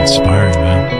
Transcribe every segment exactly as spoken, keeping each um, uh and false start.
inspiring, man.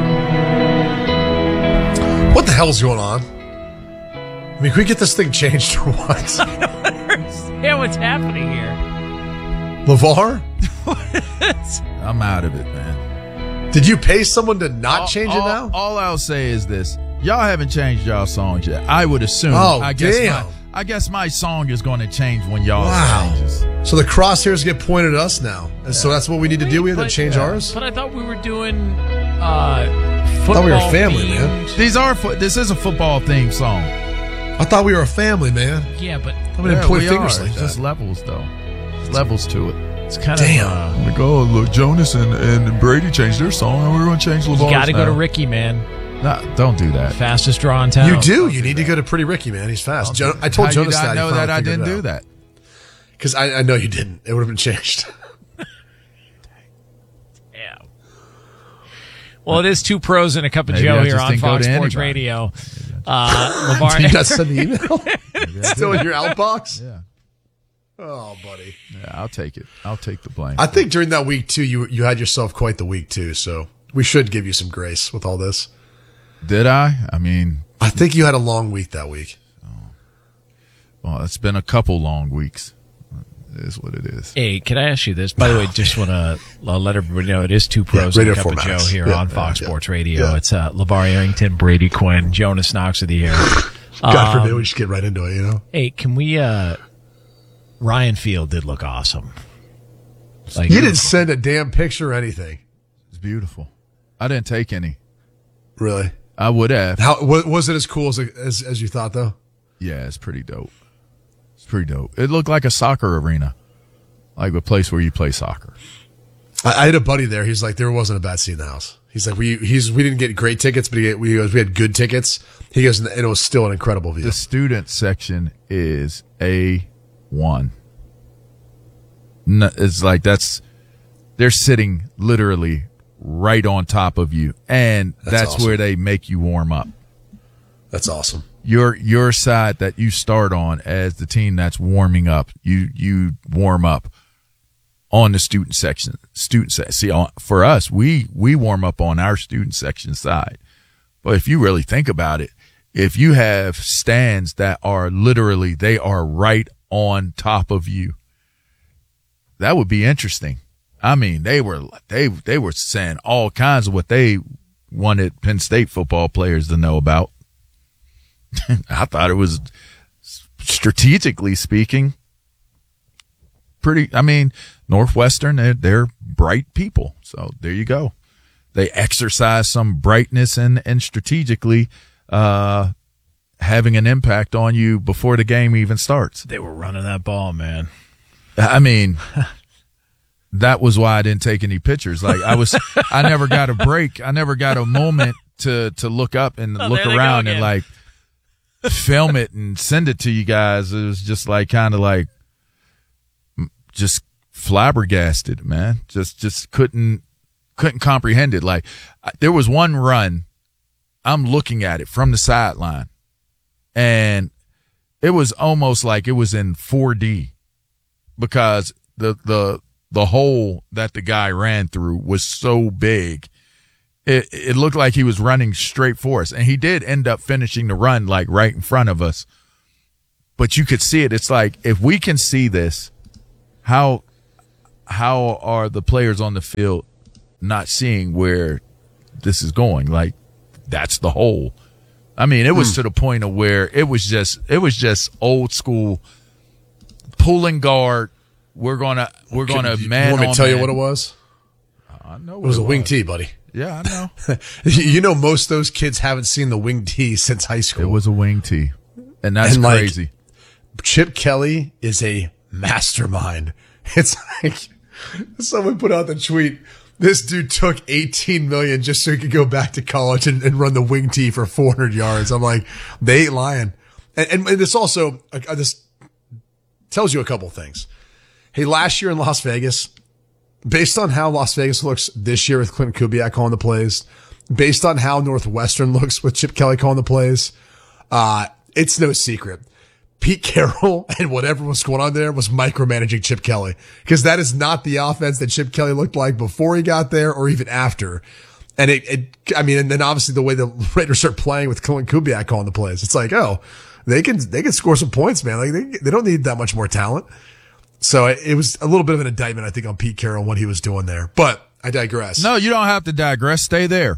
What the hell's going on? I mean, can we get this thing changed or what? I don't understand what's happening here. LeVar? I'm out of it, man. Did you pay someone to not all, change all, it now? All I'll say is this. Y'all haven't changed y'all songs yet. I would assume. Oh, I guess damn. My, I guess my song is going to change when y'all Wow. changes. So the crosshairs get pointed at us now. And yeah. so that's what we need to do. We have but, to change yeah. ours? But I thought we were doing uh, football. I thought we were a family, themed. man. These are fo- this is a football themed song. I thought we were a family, man. Yeah, but I didn't Yeah, point we fingers are. like It's that. just levels, though. It's levels to it. it's kind Damn. of. Uh, Like, oh, look, Jonas and, and Brady changed their song, and we're going to change LeVar's you got to go now. to Ricky, man. Nah, don't do that. Fastest draw in town. You do. You need to go to Pretty Ricky, man. He's fast. Jo- I told How Jonas you not that. know that I didn't do that. Because I, I know you didn't. It would have been changed. Yeah. Well, it is two pros and a cup of Maybe Joe I here just on didn't go Fox to Sports anybody. Radio. Uh, LeVar, Did you not send the email? Still in your outbox? Yeah. Oh, buddy. Yeah, I'll take it. I'll take the blame. I think during that week, too, you you had yourself quite the week, too. So we should give you some grace with all this. Did I? I mean, I think you had a long week that week. well, it's been a couple long weeks. It is what it is. hey, can I ask you this? By the way, just want to let everybody know it is two pros Yeah, and a radio cup of formats. Joe here Yeah, on yeah, Fox yeah. Sports Radio. Yeah. It's uh, LeVar Arrington, Brady Quinn, Jonas Knox of the air. God Um, forbid we just get right into it, you know? Hey, can we? Uh, Ryan Field did look awesome. Like, You didn't send a damn picture or anything. It's beautiful. I didn't take any. Really? I would have. How wa- was it as cool as, as as you thought, though? Yeah, it's pretty dope. It's pretty dope. It looked like a soccer arena, like a place where you play soccer. I, I had a buddy there. He's like, there wasn't a bad seat in the house. He's like, we he's we didn't get great tickets, but he, we we had good tickets. He goes, and it was still an incredible view. The student section is A one. No, it's like that's they're sitting literally right on top of you, and That's that's, awesome. where they make you warm up. That's awesome. Your your side that you start on as the team that's warming up, you you warm up on the student section. Student section. See, on, for us, we we warm up on our student section side. But if you really think about it, if you have stands that are literally they are right on top of you, that would be interesting. I mean, they were they they were saying all kinds of what they wanted Penn State football players to know about. I thought it was, strategically speaking, pretty. I mean, Northwestern, they're, they're bright people. So there you go. They exercise some brightness and, and strategically uh, having an impact on you before the game even starts. They were running that ball, man. I mean, that was why I didn't take any pictures. Like I was, I never got a break. I never got a moment to, to look up and Oh, look there they go around and again. like film it and send it to you guys. It was just like kind of like just flabbergasted, man. Just, just couldn't, couldn't comprehend it. Like there was one run, I'm looking at it from the sideline and it was almost like it was in four D because the, the, the hole that the guy ran through was so big. It, it looked like he was running straight for us. And he did end up finishing the run like right in front of us. But you could see it. It's like, if we can see this, how, how are the players on the field not seeing where this is going? Like, that's the hole. I mean, it was mm. to the point of where it was just, it was just old school pulling guard. We're going to, we're going to man. You want me to on tell you man. what it was? I know It what was a wing tee, buddy. Yeah, I know. You know, most of those kids haven't seen the wing tee since high school. It was a wing tee. And that's And, like, crazy. Chip Kelly is a mastermind. It's like someone put out the tweet. This dude took eighteen million dollars just so he could go back to college and, and run the wing tee for four hundred yards. I'm like, they ain't lying. And, and, and this also, uh, this tells you a couple things. Hey, last year in Las Vegas, based on how Las Vegas looks this year with Clinton Kubiak calling the plays, based on how Northwestern looks with Chip Kelly calling the plays, uh, it's no secret. Pete Carroll and whatever was going on there was micromanaging Chip Kelly, because that is not the offense that Chip Kelly looked like before he got there or even after. And it, it I mean, and then obviously the way the Raiders start playing with Clint Kubiak calling the plays, it's like, oh, they can, they can score some points, man. Like they, they don't need that much more talent. So it, it was a little bit of an indictment, I think, on Pete Carroll and what he was doing there, but I digress. No, you don't have to digress. Stay there.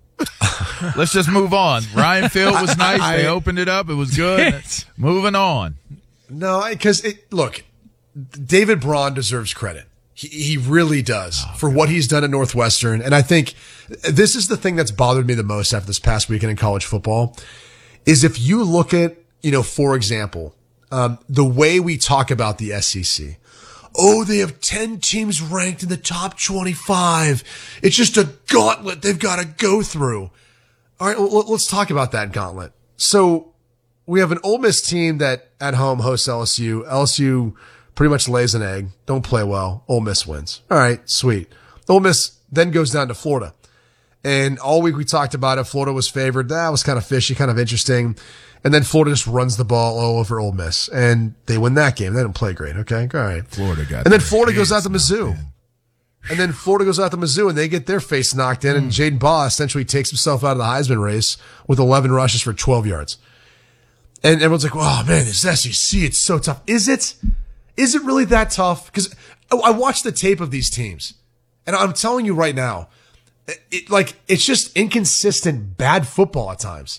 Let's just move on. Ryan Field was nice. I, I, they opened it up. It was good. Moving on. No, because it, look, David Braun deserves credit. He, he really does oh, for God. what he's done at Northwestern. And I think this is the thing that's bothered me the most after this past weekend in college football is if you look at, you know, for example, um, the way we talk about the S E C. Oh, they have ten teams ranked in the top twenty-five. It's just a gauntlet they've got to go through. All right, well, let's talk about that gauntlet. So we have an Ole Miss team that at home hosts L S U. L S U pretty much lays an egg, don't play well. Ole Miss wins. All right, sweet. Ole Miss then goes down to Florida. And all week we talked about it. Florida was favored. That was kind of fishy, kind of interesting. And then Florida just runs the ball all over Ole Miss. And they win that game. They didn't play great. Okay. All right. Florida got And then Florida goes out to Mizzou. And then Florida goes out to Mizzou and they get their face knocked in. Mm. And Jaden Baugh essentially takes himself out of the Heisman race with eleven rushes for twelve yards. And everyone's like, oh man, this S E C, it's so tough. Is it? Is it really that tough? Because I watched the tape of these teams. And I'm telling you right now, it, like, it's just inconsistent, bad football at times.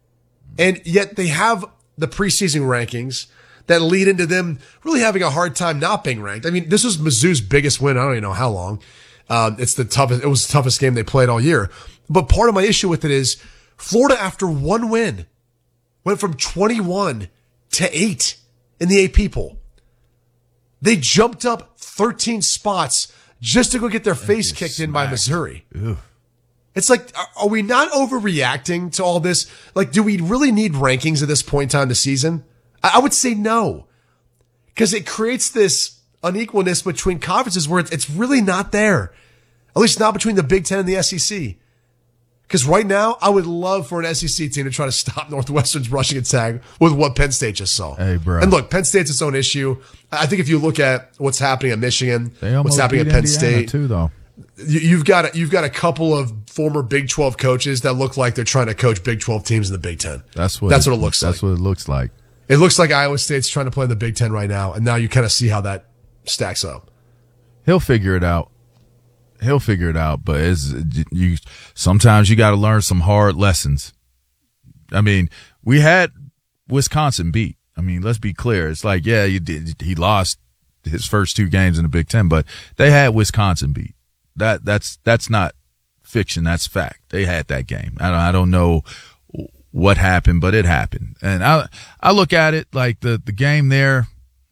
And yet they have the preseason rankings that lead into them really having a hard time not being ranked. I mean, this was Mizzou's biggest win. I don't even know how long. Um, it's the toughest, it was the toughest game they played all year. But part of my issue with it is Florida, after one win, went from twenty-one to eight in the A P poll. They jumped up thirteen spots just to go get their face kicked smacked. in by Missouri. Ew. It's like, are we not overreacting to all this? Like, do we really need rankings at this point in time in the season? I would say no. Because it creates this unequalness between conferences where it's really not there. At least not between the Big Ten and the S E C. Because right now, I would love for an S E C team to try to stop Northwestern's rushing attack with what Penn State just saw. Hey, bro. And look, Penn State's its own issue. I think if you look at what's happening at Michigan, what's happening at Penn Indiana State, too, though. You've got a, you've got a couple of former Big twelve coaches that look like they're trying to coach Big twelve teams in the Big Ten. That's what that's it, what it looks that's like. That's what it looks like. It looks like Iowa State's trying to play in the Big Ten right now, and now you kind of see how that stacks up. He'll figure it out. He'll figure it out, but it's, you sometimes you got to learn some hard lessons. I mean, we had Wisconsin beat. I mean, let's be clear. It's like, yeah, you did, he lost his first two games in the Big Ten, but they had Wisconsin beat. That that's that's not fiction. That's fact. They had that game. I don't, I don't know what happened, but it happened. And I I look at it like the the game there.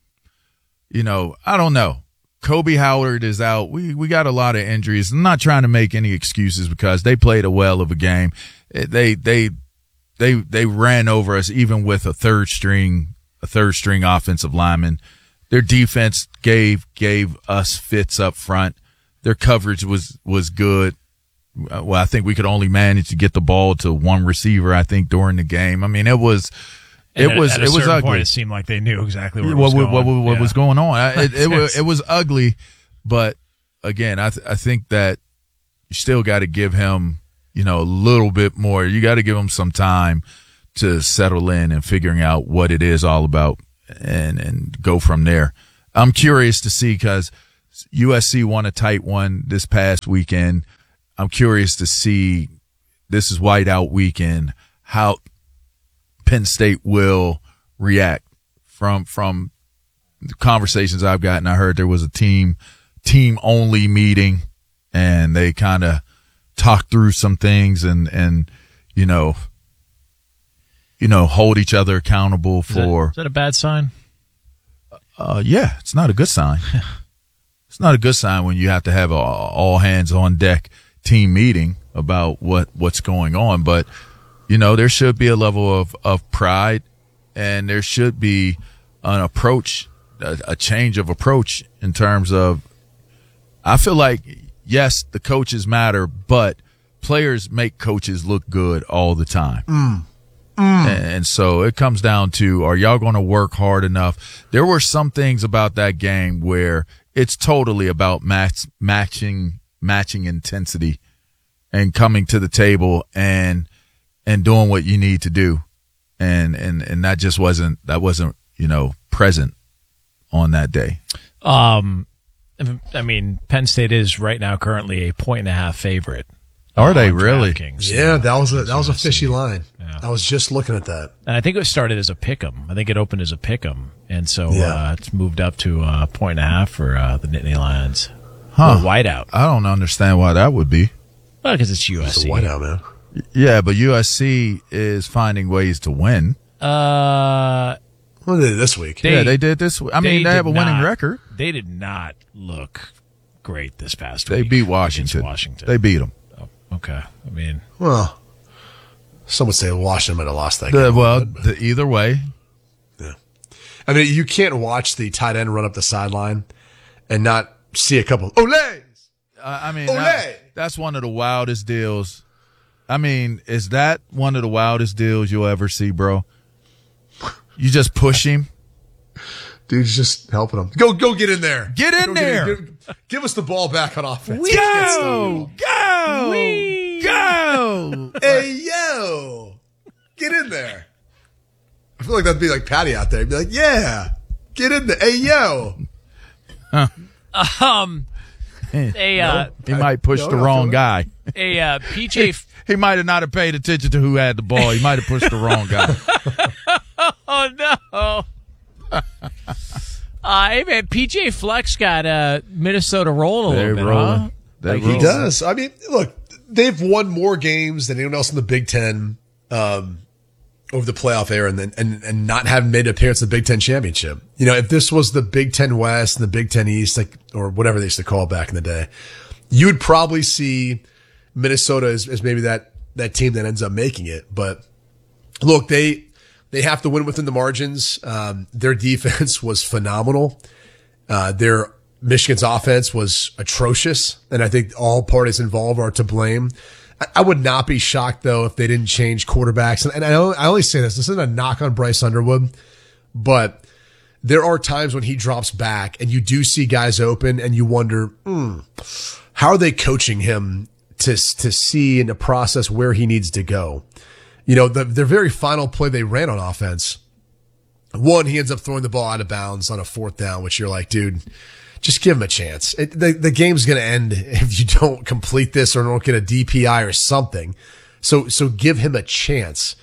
You know, I don't know. Kobe Howard is out. We we got a lot of injuries. I'm not trying to make any excuses because they played a well of a game. They they they they ran over us even with a third string a third string offensive lineman. Their defense gave gave us fits up front. Their coverage was, was good. Well, I think we could only manage to get the ball to one receiver, I think, during the game. I mean, it was, it and was, at a it was ugly. Point, it seemed like they knew exactly what, what, was, going. what, what, what yeah. was going on. It, it, was, it was ugly, but again, I, th- I think that you still got to give him, you know, a little bit more. You got to give him some time to settle in and figuring out what it is all about and, and go from there. I'm curious to see because U S C won a tight one this past weekend. I'm curious to see, this is whiteout weekend, how Penn State will react from from the conversations I've gotten. I heard there was a team team only meeting and they kind of talked through some things and and you know you know hold each other accountable for. Is that, is that a bad sign? Uh, yeah, it's not a good sign. It's not a good sign when you have to have a all hands on deck team meeting about what, what's going on. But, you know, there should be a level of, of pride and there should be an approach, a, a change of approach in terms of, I feel like, yes, the coaches matter, but players make coaches look good all the time. Mm. Mm. And so it comes down to, are y'all going to work hard enough? There were some things about that game where it's totally about match, matching, matching intensity and coming to the table and, and doing what you need to do. And, and, and that just wasn't, that wasn't, you know, present on that day. Um, I mean, Penn State is right now currently a point and a half favorite. Are they really? Yeah, that was a that was a fishy line. Yeah. I was just looking at that, and I think it started as a pick'em. I think it opened as a pick'em, and so yeah. uh, it's moved up to a point and a half for uh, the Nittany Lions. Huh? Whiteout. I don't understand why that would be. Well, because it's U S C. It's a whiteout, man. Yeah, but U S C is finding ways to win. Uh, what did they do this week? They, yeah, they did this. I mean, they, they have a winning not, record. They did not look great this past they week. They beat Washington. Washington. They beat them. Okay, I mean, well, some would say Washington might have lost that the, game. Well, the, either way, yeah. I mean, you can't watch the tight end run up the sideline and not see a couple. Olé! Uh, I mean, Olé! that, that's one of the wildest deals. I mean, is that one of the wildest deals you'll ever see, bro? You just push him. Dude's just helping him. Go, go get in there. Get in go there. Get in. Give, give us the ball back on offense. We go, go, Wee. go. Hey, yo. Get in there. I feel like that'd be like Patty out there. He'd be like, yeah, get in there. Hey, yo. Huh. Um, a, uh, he might push no, the no, wrong no. guy. A uh, P J. He, he might have not have paid attention to who had the ball. He might have pushed the wrong guy. Oh, no. Uh, hey man, P J Flex got uh, Minnesota rolling a They're little bit, rolling. huh? They're Like He rolling. does. I mean, look, they've won more games than anyone else in the Big Ten um, over the playoff era, and, and and not having made an appearance in the Big Ten championship. You know, if this was the Big Ten West and the Big Ten East, like or whatever they used to call it back in the day, you would probably see Minnesota as, as maybe that that team that ends up making it. But look, they. They have to win within the margins. Um, their defense was phenomenal. Uh, their Michigan's offense was atrocious, and I think all parties involved are to blame. I, I would not be shocked though if they didn't change quarterbacks. And, and I, I only say this. This isn't a knock on Bryce Underwood, but there are times when he drops back, and you do see guys open, and you wonder, hmm, how are they coaching him to to see and to process where he needs to go? You know, the, their very final play they ran on offense, one, he ends up throwing the ball out of bounds on a fourth down, which you're like, dude, just give him a chance. It, the, the game's going to end if you don't complete this or don't get a D P I or something. So, so give him a chance.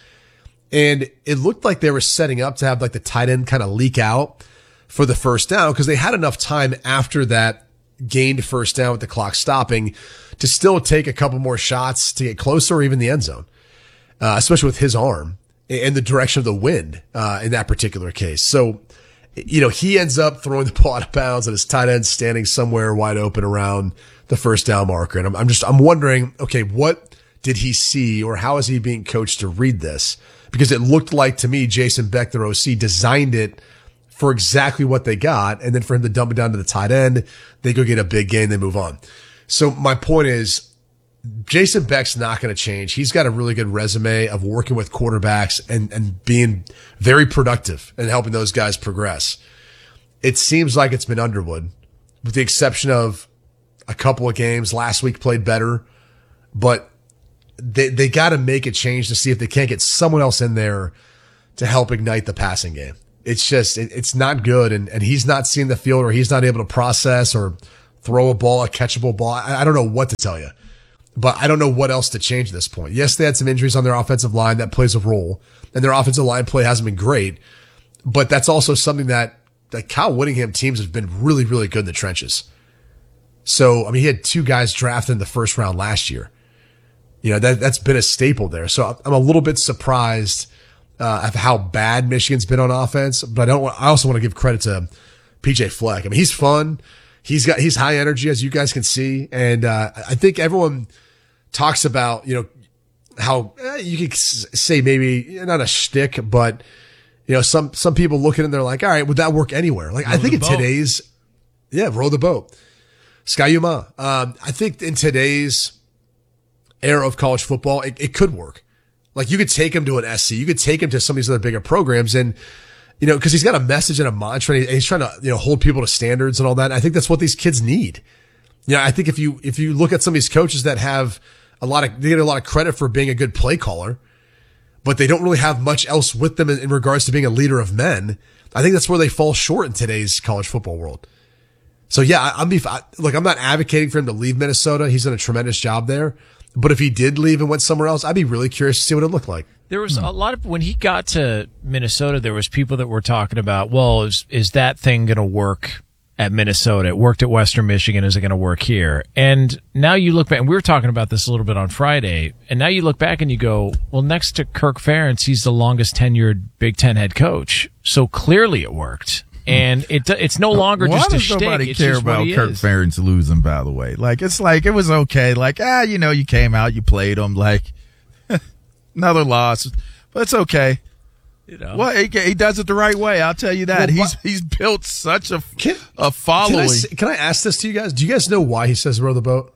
And it looked like they were setting up to have like the tight end kind of leak out for the first down because they had enough time after that gained first down with the clock stopping to still take a couple more shots to get closer or even the end zone. Uh, especially with his arm and the direction of the wind, uh, in that particular case. So, you know, he ends up throwing the ball out of bounds and his tight end standing somewhere wide open around the first down marker. And I'm, I'm just, I'm wondering, okay, what did he see or how is he being coached to read this? Because it looked like to me, Jason Beck, their O C, designed it for exactly what they got. And then for him to dump it down to the tight end, they go get a big gain, they move on. So my point is, Jason Beck's not going to change. He's got a really good resume of working with quarterbacks and, and being very productive and helping those guys progress. It seems like it's been Underwood, with the exception of a couple of games. Last week played better, but they, they got to make a change to see if they can't get someone else in there to help ignite the passing game. It's just, it, it's not good. And, and he's not seeing the field or he's not able to process or throw a ball, a catchable ball. I, I don't know what to tell you. But I don't know what else to change at this point. Yes, they had some injuries on their offensive line. That plays a role. And their offensive line play hasn't been great. But that's also something that, that Kyle Whittingham teams have been really, really good in the trenches. So, I mean, he had two guys drafted in the first round last year. You know, that, that's been a staple there. So I'm a little bit surprised, uh, of how bad Michigan's been on offense. But I don't want, I also want to give credit to P J Fleck. I mean, he's fun. He's got, he's high energy, as you guys can see. And, uh, I think everyone talks about, you know, how eh, you could say maybe not a shtick, but, you know, some, some people look at it and they're like, all right, would that work anywhere? Like, row I think in boat. today's, yeah, row the boat. Ski-U-Mah. Um, I think in today's era of college football, it, it could work. Like you could take him to an S C, you could take him to some of these other bigger programs, and you know, because he's got a message and a mantra, and he's trying to you know hold people to standards and all that. And I think that's what these kids need. You know, I think if you if you look at some of these coaches that have a lot of they get a lot of credit for being a good play caller, but they don't really have much else with them in, in regards to being a leader of men. I think that's where they fall short in today's college football world. So yeah, I, I'm be look, I'm not advocating for him to leave Minnesota. He's done a tremendous job there. But if he did leave and went somewhere else, I'd be really curious to see what it looked like. There was a lot of, when he got to Minnesota, there was people that were talking about, well, is, is that thing going to work at Minnesota? It worked at Western Michigan. Is it going to work here? And now you look back, and we were talking about this a little bit on Friday, and now you look back and you go, well, next to Kirk Ferentz, he's the longest tenured Big Ten head coach. So clearly it worked. And it it's no longer Why just a does shtick. nobody It's care just what about he Kirk is. Ferentz losing, by the way? Like, it's like, it was okay. Like, ah, you know, you came out, you played him. Like, another loss. But it's okay. You know. Well, he, he does it the right way. I'll tell you that. Well, he's why- he's built such a, Can- a Can following. I, s- can I ask this to you guys? Do you guys know why he says row the boat?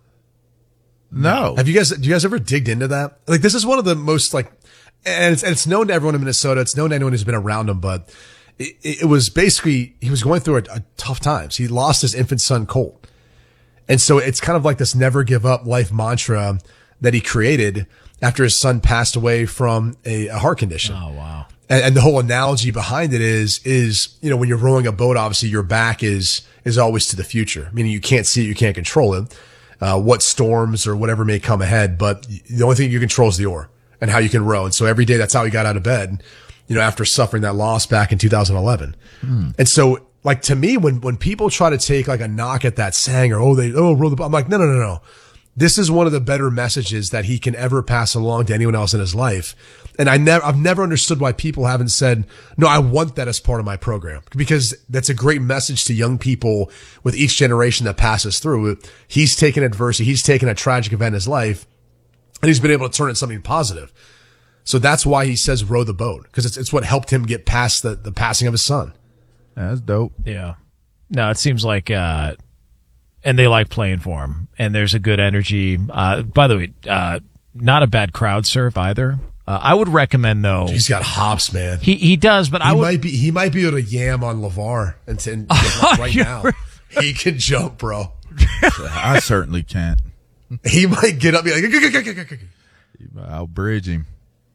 no. Have you guys, do you guys ever digged into that? Like, this is one of the most, like, and it's, and it's known to everyone in Minnesota. It's known to anyone who's been around him, but it, it was basically, he was going through a, a tough times. He lost his infant son, Colt. And so it's kind of like this never give up life mantra that he created after his son passed away from a, a heart condition. Oh, wow. And, and the whole analogy behind it is, is, you know, when you're rowing a boat, obviously your back is, is always to the future, meaning you can't see it, you can't control it, uh, what storms or whatever may come ahead. But the only thing you control is the oar and how you can row. And so every day that's how he got out of bed, you know, after suffering that loss back in two thousand eleven. Hmm. And so, like, to me, when, when people try to take like a knock at that saying or, oh, they, oh, row the boat, I'm like, no, no, no, no. This is one of the better messages that he can ever pass along to anyone else in his life. And I never, I've never understood why people haven't said, no, I want that as part of my program, because that's a great message to young people with each generation that passes through. He's taken adversity. He's taken a tragic event in his life and he's been able to turn it into something positive. So that's why he says row the boat, because it's, it's what helped him get past the, the passing of his son. That's dope. Yeah. No, it seems like, uh, and they like playing for him, and there's a good energy. Uh, by the way, uh, not a bad crowd surf either. Uh, I would recommend though. He's got hops, man. He he does, but He I would. might be, he might be able to yam on LeVar and, and like right now. He can jump, bro. I certainly can't. He might get up and be like, I'll bridge him.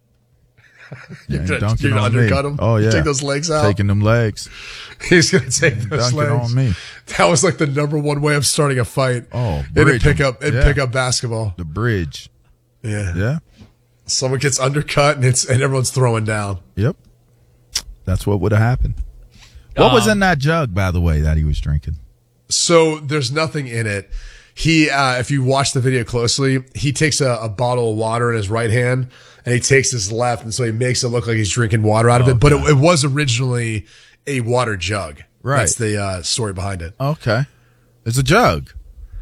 you're Ain't gonna, dunking you're gonna on me. undercut him. Oh, yeah. Take those legs out. Taking them legs. He's gonna take those Dunking legs. on me. That was like the number one way of starting a fight. Oh, and bridge pick him. up and Yeah. pick up basketball. The bridge. Yeah. Yeah. Someone gets undercut and it's and everyone's throwing down. Yep. That's what would have happened. What was Um, in that jug, by the way, that he was drinking? So there's nothing in it. He, uh, if you watch the video closely, he takes a, a bottle of water in his right hand and he takes his left. And so he makes it look like he's drinking water out of it. But it, it was originally a water jug. Right. That's the uh, story behind it. Okay. It's a jug.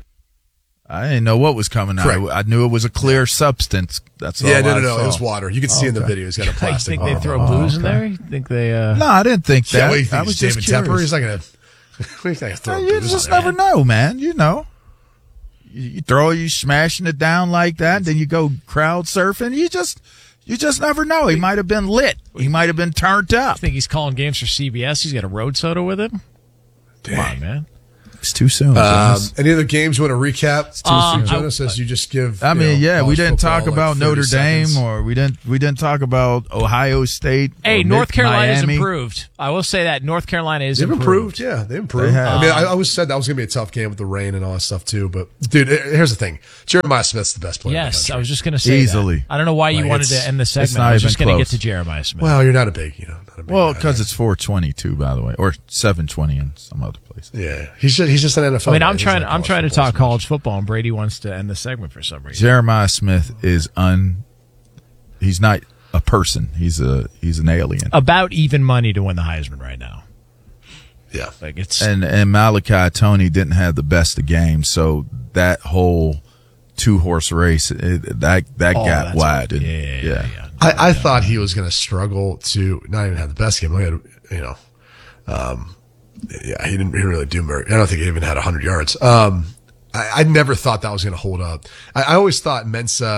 I didn't know what was coming out. Correct. I knew it was a clear substance. That's all Yeah, no, I no, no. saw. It was water. You can see in the Okay. video he's got a I plastic think they bottle. throw booze in there. You think they? Uh, No, I didn't think Yeah, that. what do you think? I was He's just David Tepper? curious. He's not going to. He's not going to throw You booze just in there. never know, man. You know. You, you throw you smashing it down like that, then you go crowd surfing. You just you just never know. He might have been lit. He might have been turned up. I think he's calling games for C B S. He's got a road soda with him. Come on, man. It's too soon. Um, Jonas. any other games you want to recap? Um, Jonas, as you just give. I you mean, know, yeah, we college didn't football, talk like about thirty Notre Dame, seconds. or we didn't we didn't talk about Ohio State. Hey, or North Mi- Carolina's Miami. improved. I will say that North Carolina is They've improved. improved. Yeah, they improved. They have. I mean, I, I always said that was going to be a tough game with the rain and all that stuff too. But dude, here's the thing: Jeremiah Smith's the best player. in the Yes, country. I was just going to say Easily. that. I don't know why you Like, wanted it's- to end the it's segment. not I was even just going to get close. to Jeremiah Smith. Well, you're not a big, you know, not a big. Well, guy. because it's four twenty-two, by the way, or seven twenty in some other places. yeah, he's just he's just an N F L. I mean, guy. I'm He's trying. not I'm college trying to football talk so college football, and Brady wants to end the segment for some reason. Jeremiah Smith is un. He's not a person. He's a he's an alien. About even money to win the Heisman right now. much. Yeah, Like it's And and Malachi Tony didn't have the best of games, so that whole two horse race it, that that Oh, got that's wide. right. And, Yeah, yeah, yeah, yeah. I, I thought he was going to struggle to not even have the best game. He had, you know, um, yeah, he didn't, he didn't really do very. I don't think he even had hundred yards. Um, I, I never thought that was going to hold up. I, I always thought Mensa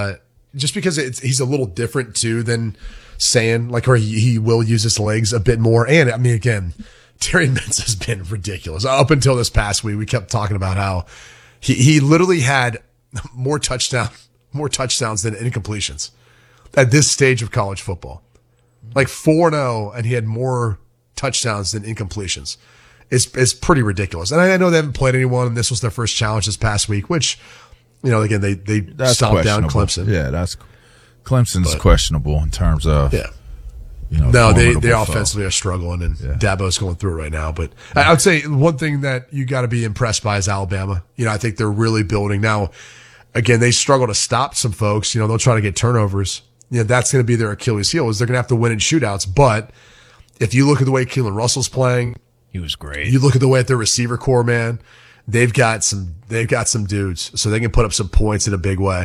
just because it's, he's a little different too than saying like, or he, he will use his legs a bit more. And I mean, again, Terry Mintz has been ridiculous up until this past week. We kept talking about how he, he literally had more touchdown, more touchdowns than incompletions at this stage of college football. Like four and oh, and he had more touchdowns than incompletions. It's, it's pretty ridiculous. And I know they haven't played anyone, and this was their first challenge this past week, which, you know, again, they, they that's stomped down Clemson. Yeah, that's Clemson's But, questionable in terms of, yeah. you know, No, they, they foe. offensively are struggling, and Yeah. Dabo's going through it right now. But I would say one thing that you got to be impressed by is Alabama. You know, I think they're really building. Now, again, they struggle to stop some folks. You know, they'll try to get turnovers. You know, that's going to be their Achilles heel, is they're going to have to win in shootouts. But if you look at the way Keelan Russell's playing, He was great. you look at the way at their receiver core, man, they've got some, they've got some dudes, so they can put up some points in a big way.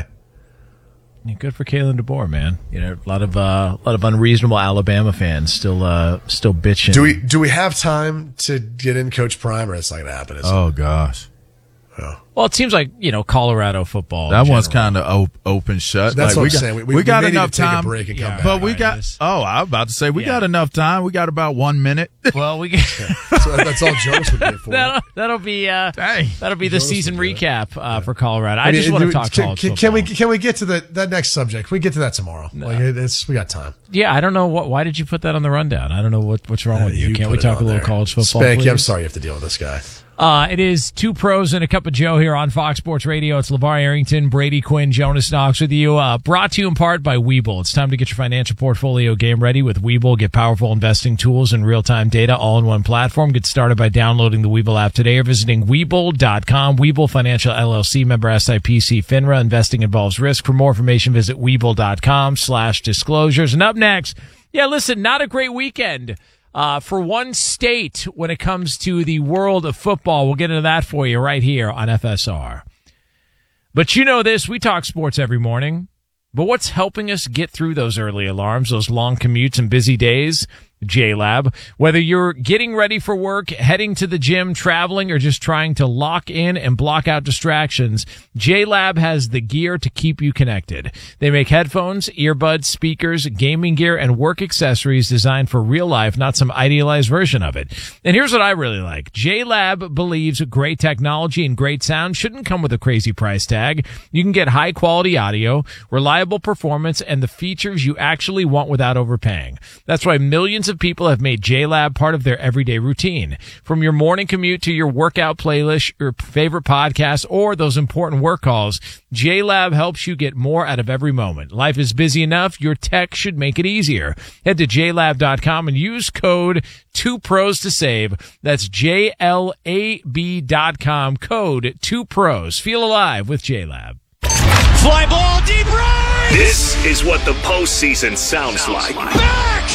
Yeah, good for Kalen DeBoer, man. You know, a lot of uh, a lot of unreasonable Alabama fans still uh, still bitching. Do we, do we have time to get in Coach Prime, or it's not going to happen? Is it? Oh gosh, Well, it seems like, you know, Colorado football. that in one's general. kind of op- open shut. That's Like, what we I'm got, saying. We, We, we got may need enough to take time, a break and Yeah. come back. but we Right, got. this- Oh, I was about to say we Yeah. got enough time. We got about one minute. Well, we get, So that's all Jonas would be for. that'll, that'll be uh, Dang. that'll be the Jonas season would do it. recap uh, for Colorado. I, I mean, just want to do- talk can, college can, football. can we can we get to the that next subject? Can we get to that tomorrow? Like it, it's we got time. Yeah, I don't know what. Why did you put that on the rundown? I don't know what what's wrong with you. Can't we put it talk a on little there. college football? Spanky, I'm please? sorry you have to deal with this guy. Uh, it is Two Pros and a Cup of Joe here on Fox Sports Radio. It's LeVar Arrington, Brady Quinn, Jonas Knox with you. Uh, brought to you in part by Webull. It's time to get your financial portfolio game ready with Webull. Get powerful investing tools and real-time data all in one platform. Get started by downloading the Webull app today or visiting Webull dot com. Webull Financial L L C, member S I P C FINRA. Investing involves risk. For more information, visit Webull dot com slash disclosures. And up next, yeah, listen, not a great weekend. Uh, for one state when it comes to the world of football. We'll get into that for you right here on F S R. But you know this, we talk sports every morning. But what's helping us get through those early alarms, those long commutes and busy days? J-Lab. Whether you're getting ready for work, heading to the gym, traveling, or just trying to lock in and block out distractions, J-Lab has the gear to keep you connected. They make headphones, earbuds, speakers, gaming gear, and work accessories designed for real life, not some idealized version of it. And here's what I really like. J-Lab believes great technology and great sound shouldn't come with a crazy price tag. You can get high quality audio, reliable performance, and the features you actually want without overpaying. That's why millions of people have made J-Lab part of their everyday routine. From your morning commute to your workout playlist, your favorite podcast, or those important work calls, J-Lab helps you get more out of every moment. Life is busy enough, your tech should make it easier. Head to J Lab dot com and use code two pros to save. That's J L A B dot com, code two pros. Feel alive with J-Lab. Fly ball deep right! This is what the postseason sounds like. Back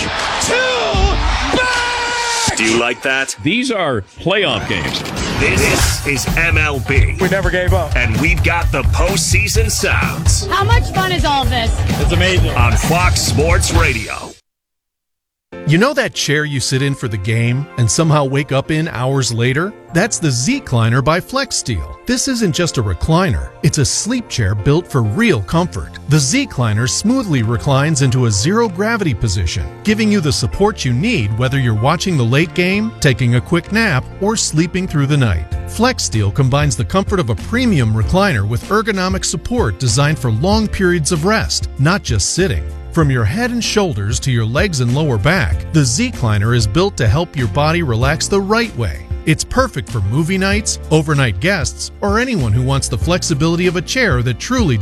to back! Do you like that? These are playoff games. This is M L B. We never gave up. And we've got the postseason sounds How much fun is all this? It's amazing. on Fox Sports Radio. You know that chair you sit in for the game and somehow wake up in hours later? That's the Z-Cliner by FlexSteel. This isn't just a recliner, it's a sleep chair built for real comfort. The Z-Cliner smoothly reclines into a zero-gravity position, giving you the support you need whether you're watching the late game, taking a quick nap, or sleeping through the night. FlexSteel combines the comfort of a premium recliner with ergonomic support designed for long periods of rest, not just sitting. From your head and shoulders to your legs and lower back, the Z-Cliner is built to help your body relax the right way. It's perfect for movie nights, overnight guests, or anyone who wants the flexibility of a chair that truly